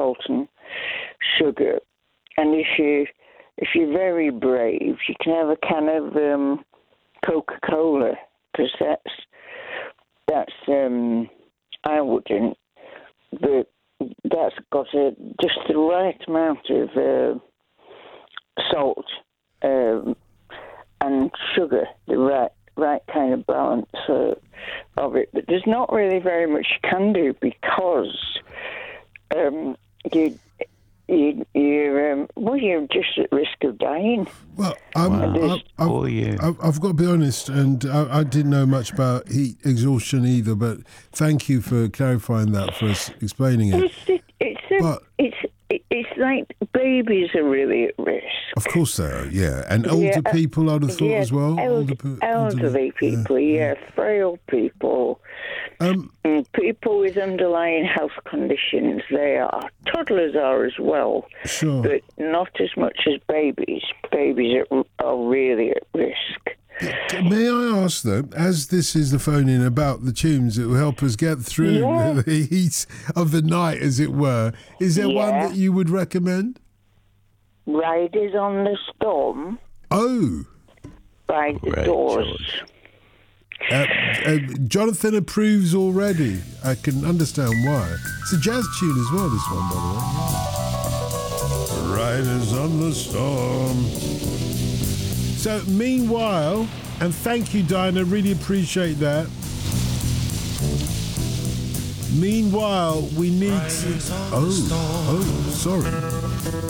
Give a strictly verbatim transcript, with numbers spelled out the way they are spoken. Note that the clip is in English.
salt and sugar. And if you if you're very brave, you can have a can of um, Coca-Cola, because that's that's um, I wouldn't, but that's got a, just the right amount of uh, salt um, and sugar, the right right kind of balance uh, of it. But there's not really very much you can do, because um, you. You, you're, um, well, you're just at risk of dying. Well, I'm, Wow. I've, I've, Oh, yeah. I've, I've got to be honest, and I, I didn't know much about heat exhaustion either, but thank you for clarifying that for us, explaining it. It's it's a, But- it's it's like babies are really at risk. Of course they are, yeah. And older Yeah, uh, people, I'd have thought yeah, as well. Elder, pe- elderly people, yeah, frail people, Um, and people with underlying health conditions. They are. Toddlers are as well, sure. but not as much as babies. Babies are, are really at risk. May I ask, though, as this is the phone-in about the tunes that will help us get through Yeah. the heat of the night, as it were, is there one Yeah. that you would recommend? Riders on the Storm Oh, by the Right, Doors. George. uh, uh, Jonathan approves already. I can understand why. It's a jazz tune as well, this one, by the way. Riders on the Storm. So, meanwhile, and thank you, Dinah, really appreciate that. Meanwhile, we need to... Oh, oh, sorry.